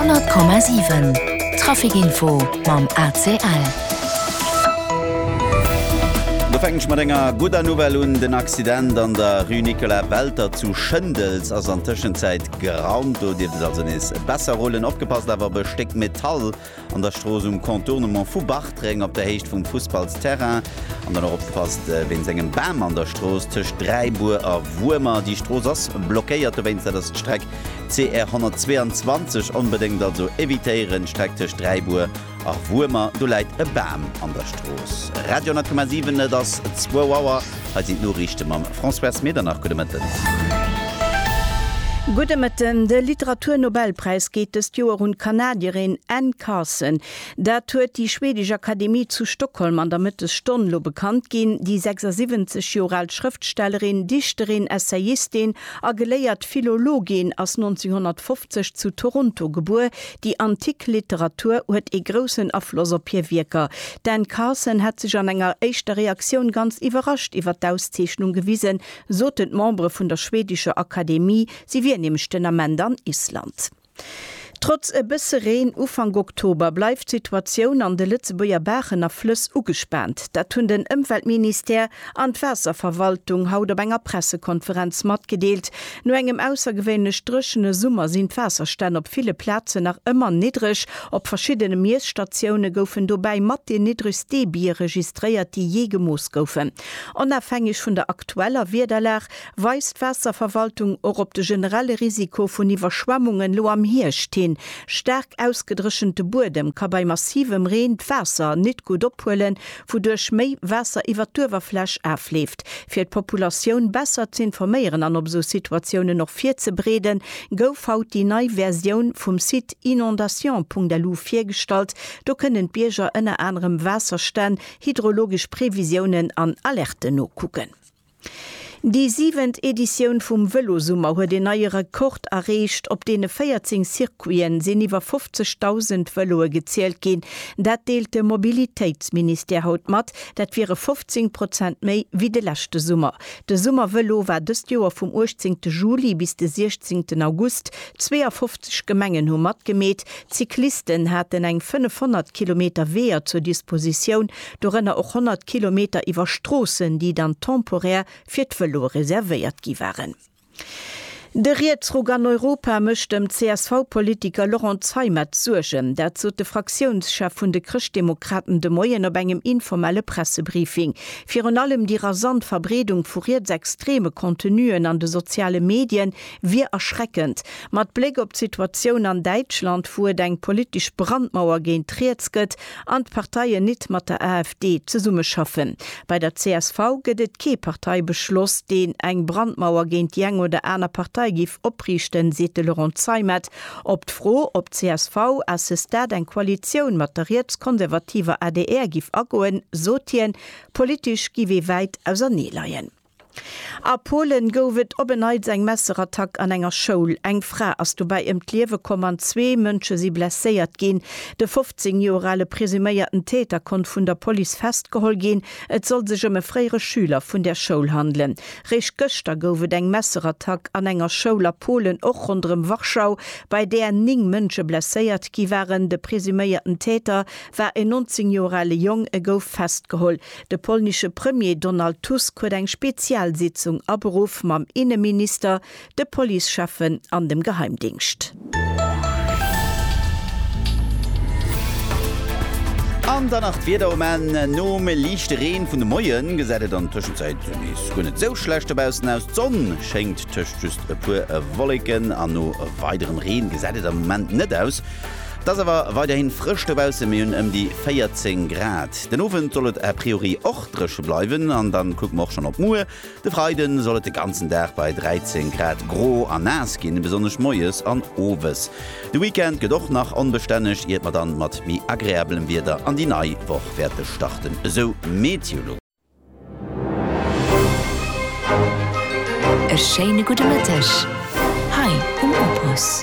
100,7 Trafikinfo mam ACL. Fängch mat enger guter Novel und den Accident an der Rue Nicolas Welter zu Schëndels ass an Tëschenzeit geraumt o Dir is besser Rollen opgepasst, awer besteckt Metall an der Stroos Kontournement vu Bachtring op der Hecht vum Fußballsterrain an dann opgepasst wenn segem Bam an der Stroos tech Dreibuer a Wumer die Stroos ass blockéiert wenn se das Streck CR 122 unbedingt also evitéieren strecktech Dreibuer a Wumer du leit e Bam an der Stroos. Radio 10,7 das 2 Auer hat sind nur richchte mam François Medernach Gudemeten. Gudemeten, de Literaturnobelpreis geht es Joer und Kanadierin Anne Carson. Da huet die Schwedische Akademie zu Stockholm an der Mitte Stonlo bekannt gin, die 76 Jahre alt Schriftstellerin, Dichterin, Essayistin, a geleiert Philologin aus 1950 zu Toronto geboren. Die Antikliteratur huet e großen Einfluss auf ihr Wirken. Denn Carson hat sich an enger echter Reaktion ganz überrascht über die Auszeichnung gewiesen, so den Membre von der Schwedischen Akademie, sie wie nämlich den Amend an Island. Trotz e bisse Reen Ufang Oktober bleibt Situation an de Lützeburger Bergener Flüss ugespannt. Dat hunn den Umweltminister an d Wasserverwaltung haut op enger Pressekonferenz matgedeelt. No engem aussergewöhnlich drschene Summer sind Wasserstände op viele Plätze nach immer niedrig. Op verschiedene Meeresstationen goufen dobei mat de niedrigst Debit registriert, die je gemoos goufen. Unabhängig von der aktueller Wederlach weist Wasserverwaltung auch op de generelle Risiko von Überschwemmungen lo am Hier stehen. Stark ausgedrischende Boden kann bei massivem Regen Wasser nicht gut abholen, wodurch mehr Wasser über die Oberfläche aufläuft. Für die Population besser zu informieren, an ob so Situationen noch viel zu breden, gouf haut die neue Version vom Site inondation.lu vorgestellt. Da können Bürger unter anderem Wasserstand, hydrologische Prävisionen an Alerten noch gucken. Die 7. Edition vom Velosummer huet den neue Rekord erreicht, op dene 14 Zirkuien sind über 50.000 Veloe gezählt gehen. Dat deelt der Mobilitätsminister haut mat, dat wäre 15% mehr wie de letzte Sommer. Der Sommervelo war das Jahr vom 18. Juli bis den 16. August 52 Gemengen mat gemäht. Zyklisten hatten eng 500 Kilometer Wehr zur Disposition, darin auch 100 Kilometer über Straßen, die dann temporär für die reserviert waren. Der Rietzrug an Europa mischt dem CSV-Politiker Laurent Zeimet suchen. Dazu der Fraktionschef von der Christdemokraten de Moyen op engem informelle Pressebriefing. Für allem die rasante Verbreitung furiert extreme Kontinuen an de soziale Medien wie erschreckend. Mit Blick auf die Situation an Deutschland, wo eng politisch Brandmauer gegen Rietzget an die Parteien nicht mit der AfD zusammen schaffen. Bei der CSV geht es kein Parteibeschluss, den eng Brandmauer gegen die eng oder einer Partei gif oprichten, sete Laurent Zeimet. Opt froh, ob CSV assistat en Koalition materietskonservativer ADR gif agoen, sotien, politisch giwe weit auser Neeleien. A Polen gowet obeneit eng Messerattack an enger Schoul. Eng Fra ass du bei im Kliewe kommen 2 Mënsche sie blesséiert gin. De 15-jorale presüméierten Täter kon vun der Police festgehol gin. Et soll sech e freiere Schüler vun der Schoul handeln. Rech Göster gowet eng Messerattack an enger Schouler Polen och runm Warschau, bei der 9 Mënsche blesséiert gi waren. De presüméierten Täter war e 19-jorale Jong gouf festgehol. De polnische Premier Donald Tusk huet eng Spezialsitzung aberuf mam Innenminister, de Polizechefen an dem Geheimdienst. An danach wieder nome lichte Reen vun de Moien gesädet an Tschenzeit is gonnet so schlecht aus Sonn schenkt tcht just e pu Wolken an no weiteren Reen gesädet am moment net aus. Das aber weiterhin frisch dabei um die 14 Grad. Den Ofen sollet a priori auch frisch bleiben und dann gucken wir auch schon auf Mue. Der Freitag sollet den ganzen Tag bei 13 Grad gro an nass gehen, besonders Moes an Oves. Der Weekend geht doch nach unbeständig, wird man dann mit mehr agreablen Wetter an die neue Woche starten. So Meteorologie. Eine schöne gute Mittag. Hi, Opus.